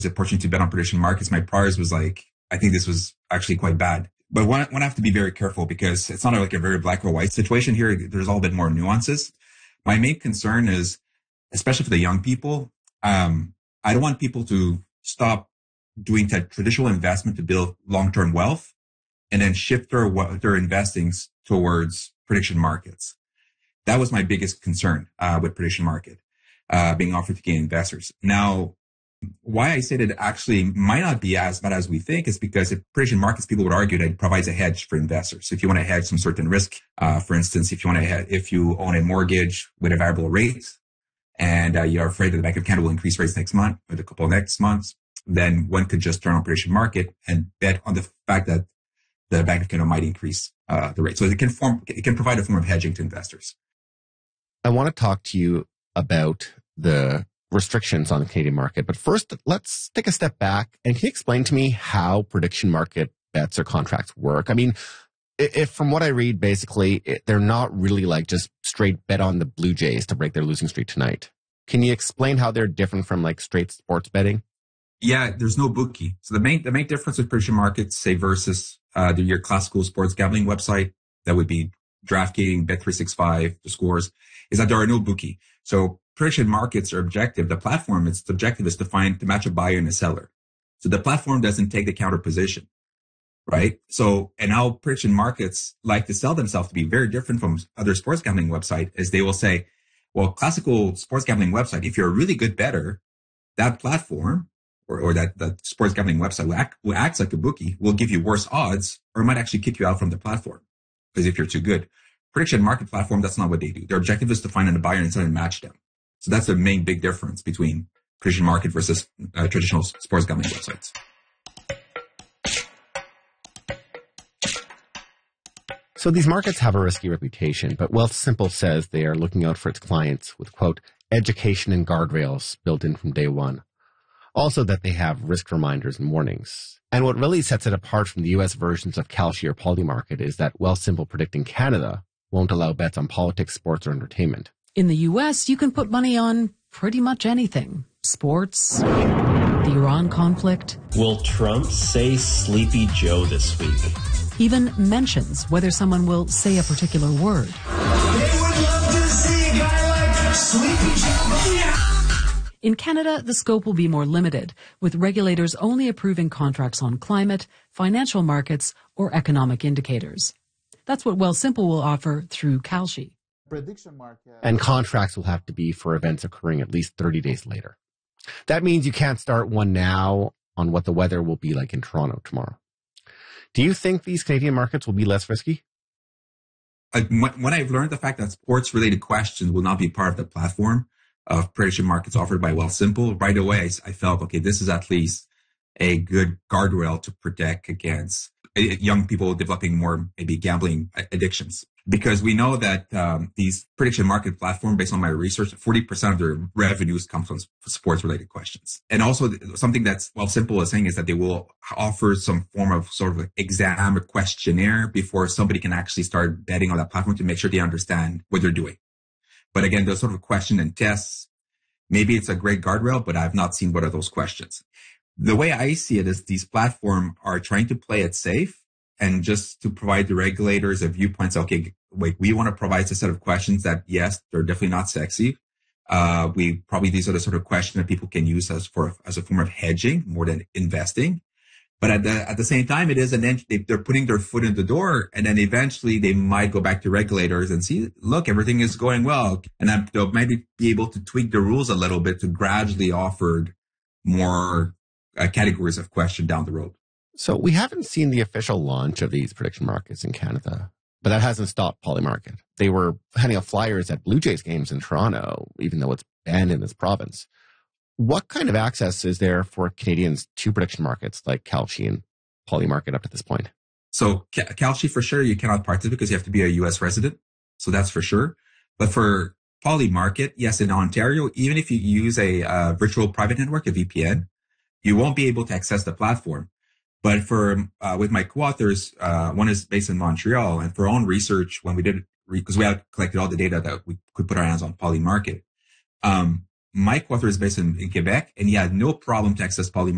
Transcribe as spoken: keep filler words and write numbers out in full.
opportunity to bet on prediction markets, my priors was like, I think this was actually quite bad. But one, one have to be very careful because it's not like a very black or white situation here. There's a little bit more nuances. My main concern is, especially for the young people, um, I don't want people to stop doing t- traditional investment to build long-term wealth and then shift their, their investings towards prediction markets. That was my biggest concern uh, with prediction market uh, being offered to gain investors. Now, why I say that it actually might not be as bad as we think is because if prediction markets, people would argue that it provides a hedge for investors. So if you want to hedge some certain risk, uh, for instance, if you want to hedge, if you own a mortgage with a variable rate and uh, you're afraid that the Bank of Canada will increase rates next month or a couple of next months, then one could just turn on prediction market and bet on the fact that the Bank of Canada might increase uh, the rate. So it can form, it can provide a form of hedging to investors. I want to talk to you about the restrictions on the Canadian market. But first, let's take a step back. And can you explain to me how prediction market bets or contracts work? I mean, if from what I read, basically, it, they're not really like just straight bet on the Blue Jays to break their losing streak tonight. Can you explain how they're different from like straight sports betting? Yeah, there's no bookie. So the main the main difference with prediction markets, say versus uh, the, your classical sports gambling website, that would be DraftKings, Bet three sixty-five, the scores, is that there are no bookie. So prediction markets are objective. The platform, its objective is to find, to match a buyer and a seller. So the platform doesn't take the counter position, right? So, and how prediction markets like to sell themselves to be very different from other sports gambling website is they will say, well, classical sports gambling website, if you're a really good bettor, that platform or, or that, that sports gambling website will act, will act like a bookie, will give you worse odds or might actually kick you out from the platform because if you're too good. Prediction market platform, that's not what they do. Their objective is to find a buyer and sell and match them. So that's the main big difference between prediction market versus uh, traditional sports gambling websites. So these markets have a risky reputation, but Wealthsimple says they are looking out for its clients with, quote, education and guardrails built in from day one. Also that they have risk reminders and warnings. And what really sets it apart from the U S versions of Kalshi or Polymarket is that Wealthsimple predicting Canada won't allow bets on politics, sports, or entertainment. In the U S, you can put money on pretty much anything. Sports, the Iran conflict. Will Trump say Sleepy Joe this week? Even mentions whether someone will say a particular word. They would love to see a guy like Sleepy Joe. Yeah. In Canada, the scope will be more limited, with regulators only approving contracts on climate, financial markets, or economic indicators. That's what Wealthsimple will offer through Kalshi. Prediction market. And contracts will have to be for events occurring at least thirty days later. That means you can't start one now on what the weather will be like in Toronto tomorrow. Do you think these Canadian markets will be less risky? Uh, when I've learned the fact that sports-related questions will not be part of the platform of prediction markets offered by Wealthsimple, right away I, I felt, okay, this is at least a good guardrail to protect against young people developing more maybe gambling addictions. Because we know that um, these prediction market platform, based on my research, forty percent of their revenues come from sports-related questions. And also something that's Wealthsimple is saying is that they will offer some form of sort of exam or questionnaire before somebody can actually start betting on that platform to make sure they understand what they're doing. But again, those sort of question and tests, maybe it's a great guardrail, but I've not seen what are those questions. The way I see it is these platforms are trying to play it safe and just to provide the regulators a viewpoint. So, okay, wait, we want to provide a set of questions that, yes, they're definitely not sexy. Uh, we probably, these are the sort of questions that people can use as for, as a form of hedging more than investing. But at the, at the same time, it is an entry, they're putting their foot in the door, and then eventually they might go back to regulators and see, look, everything is going well. And then they'll maybe be able to tweak the rules a little bit to gradually offer more uh, categories of question down the road. So we haven't seen the official launch of these prediction markets in Canada, but that hasn't stopped Polymarket. They were handing out flyers at Blue Jays games in Toronto, even though it's banned in this province. What kind of access is there for Canadians to prediction markets like Kalshi and Polymarket up to this point? So Kalshi, for sure, you cannot participate because you have to be a U S resident. So that's for sure. But for Polymarket, yes, in Ontario, even if you use a uh, virtual private network, a V P N, you won't be able to access the platform. But for uh, with my co-authors, uh, one is based in Montreal, and for our own research, when we did, because we had collected all the data that we could put our hands on Polymarket, um, my co-author is based in, in Quebec, and he had no problem to access Polymarket